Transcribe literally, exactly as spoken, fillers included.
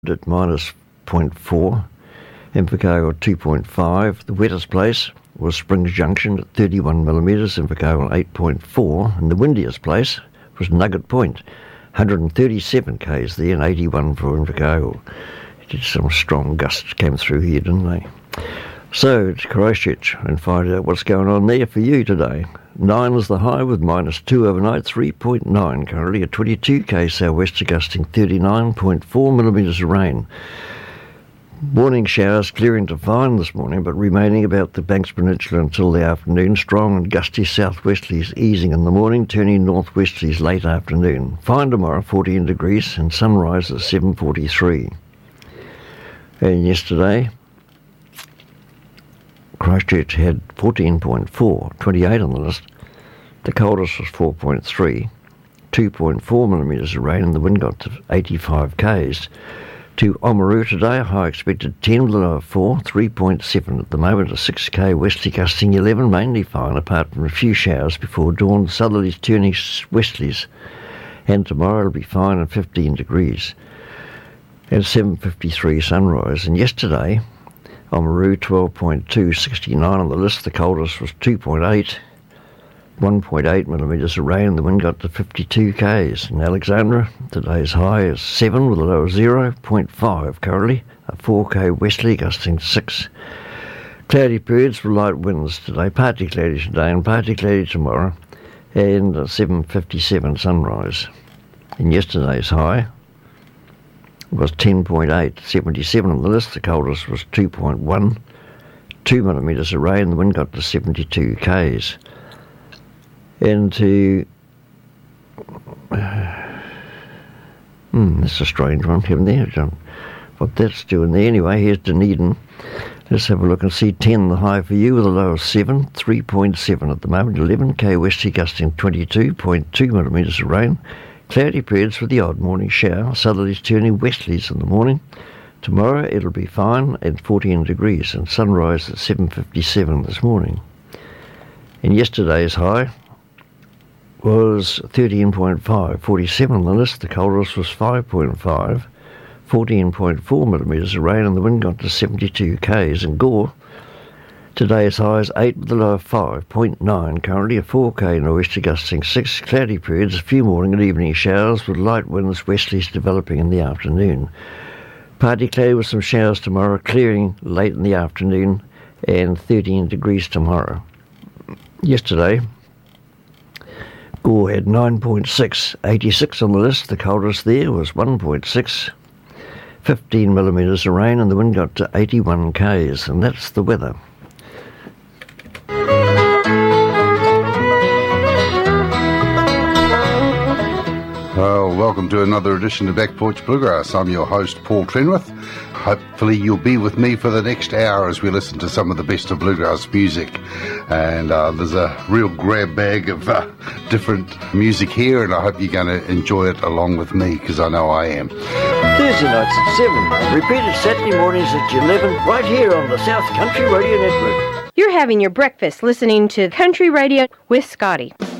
at minus zero point four, Invercargill two point five. The wettest place was Springs Junction at thirty-one millimetres, Invercargill eight point four, and the windiest place was Nugget Point, one hundred thirty-seven k's there and eighty-one for Invercargill. Did some strong gusts came through here, didn't they? So to Christchurch and find out what's going on there for you today. Nine is the high with minus two overnight, three point nine currently at twenty-two k's southwest, gusting thirty-nine point four millimetres of rain. Morning showers clearing to fine this morning, but remaining about the Banks Peninsula until the afternoon. Strong and gusty southwesterlies easing in the morning, turning northwesterlies late afternoon. Fine tomorrow, fourteen degrees, and sunrise at seven forty-three. And yesterday, Christchurch had fourteen point four, twenty-eight on the list. The coldest was four point three, two point four millimetres of rain, and the wind got to eighty-five k's. To Oamaru today, a high expected ten with a low of four, three point seven at the moment, a six k westerly gusting eleven, mainly fine, apart from a few showers before dawn, southerlies turning westerlies. And tomorrow it'll be fine and fifteen degrees. At seven fifty-three sunrise. And yesterday, Oamaru twelve point two, sixty-nine on the list. The coldest was two point eight, one point eight millimetres of rain. The wind got to fifty-two k's. In Alexandra, today's high is seven with a low of zero point five currently. A four k westerly gusting six. Cloudy periods with light winds today. Partly cloudy today and partly cloudy tomorrow. And at seven fifty-seven sunrise. And yesterday's high was ten point eight, seventy-seven on the list. The coldest was two point one, two millimetres of rain. The wind got to seventy-two k's. Into uh, hmm, that's a strange one, haven't there? John? What that's doing there. Anyway, here's Dunedin. Let's have a look and see ten the high for you with a low of seven, three point seven at the moment, eleven k westerly gusting twenty-two point two millimetres of rain. Cloudy periods with the odd morning shower, southerlies turning westerlies in the morning. Tomorrow it'll be fine at fourteen degrees and sunrise at seven fifty-seven this morning. And yesterday's high was thirteen point five, forty-seven on the list. The coldest was five point five, fourteen point four millimetres of rain, and the wind got to seventy-two k's. And Gore, today's high is eight with a low of five point nine, currently a four k nor'easter gusting six. Cloudy periods, a few morning and evening showers with light winds, westerlies developing in the afternoon. Partly cloudy with some showers tomorrow, clearing late in the afternoon, and thirteen degrees tomorrow. Yesterday, Gore had nine point six, eighty-six on the list. The coldest there was one point six, fifteen millimetres of rain, and the wind got to eighty-one k's, and that's the weather. Well, welcome to another edition of Back Porch Bluegrass. I'm your host, Paul Trenwith. Hopefully you'll be with me for the next hour as we listen to some of the best of bluegrass music. And uh, there's a real grab bag of uh, different music here, and I hope you're going to enjoy it along with me, because I know I am. Thursday nights at seven, repeated Saturday mornings at eleven, right here on the South Country Radio Network. You're having your breakfast listening to Country Radio with Scotty.